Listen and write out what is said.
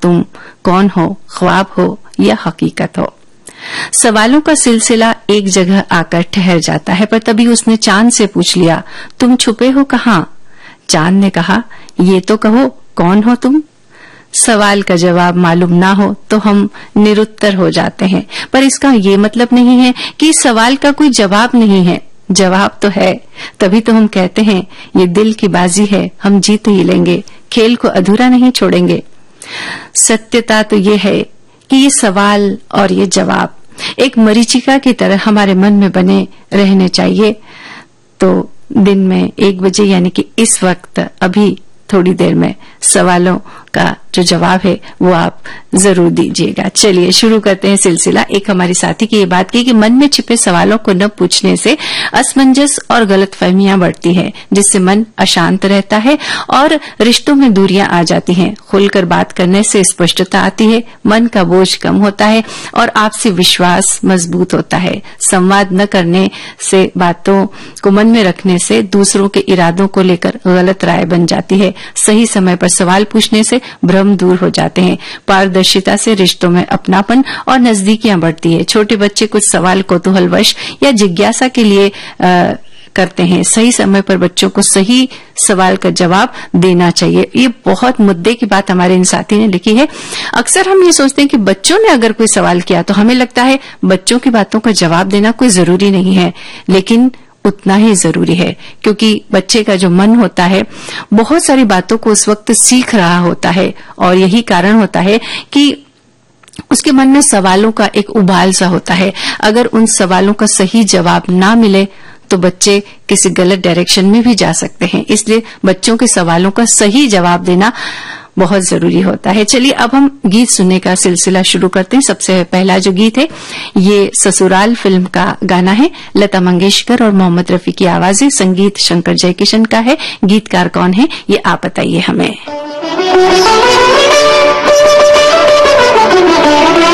तुम, कौन हो, ख्वाब हो या हकीकत हो। सवालों का सिलसिला एक जगह आकर ठहर जाता है, पर तभी उसने चांद से पूछ लिया, तुम छुपे हो कहाँ? चांद ने कहा, ये तो कहो, कौन हो तुम? सवाल का जवाब मालूम ना हो तो हम निरुत्तर हो जाते हैं, पर इसका ये मतलब नहीं है कि सवाल का कोई जवाब नहीं है। जवाब तो है, तभी तो हम कहते हैं ये दिल की बाजी है, हम जीत ही लेंगे, खेल को अधूरा नहीं छोड़ेंगे। सत्यता तो ये है कि ये सवाल और ये जवाब एक मरीचिका की तरह हमारे मन में बने रहने चाहिए। तो दिन में 1 बजे यानी कि इस वक्त अभी थोड़ी देर में सवालों का जो जवाब है वो आप जरूर दीजिएगा। चलिए शुरू करते हैं सिलसिला। एक हमारी साथी की ये बात की कि मन में छिपे सवालों को न पूछने से असमंजस और गलतफहमियां बढ़ती है, जिससे मन अशांत रहता है और रिश्तों में दूरियां आ जाती हैं। खुलकर बात करने से स्पष्टता आती है, मन का बोझ कम होता है और आपसी विश्वास मजबूत होता है। संवाद न करने से, बातों को मन में रखने से दूसरों के इरादों को लेकर गलत राय बन जाती है। सही समय पर सवाल पूछने से भ्रम दूर हो जाते हैं। पारदर्शिता से रिश्तों में अपनापन और नजदीकियां बढ़ती है। छोटे बच्चे कुछ सवाल कौतूहलवश या जिज्ञासा के लिए करते हैं। सही समय पर बच्चों को सही सवाल का जवाब देना चाहिए। ये बहुत मुद्दे की बात हमारे इन साथी ने लिखी है। अक्सर हम ये सोचते हैं कि बच्चों ने अगर कोई सवाल किया तो हमें लगता है बच्चों की बातों का जवाब देना कोई जरूरी नहीं है, लेकिन उतना ही जरूरी है, क्योंकि बच्चे का जो मन होता है बहुत सारी बातों को उस वक्त सीख रहा होता है और यही कारण होता है कि उसके मन में सवालों का एक उबाल सा होता है। अगर उन सवालों का सही जवाब ना मिले तो बच्चे किसी गलत डायरेक्शन में भी जा सकते हैं। इसलिए बच्चों के सवालों का सही जवाब देना बहुत जरूरी होता है। चलिए अब हम गीत सुनने का सिलसिला शुरू करते हैं। सबसे पहला जो गीत है ये ससुराल फिल्म का गाना है। लता मंगेशकर और मोहम्मद रफी की आवाजें, संगीत शंकर जयकिशन का है। गीतकार कौन है ये आप बताइए हमें।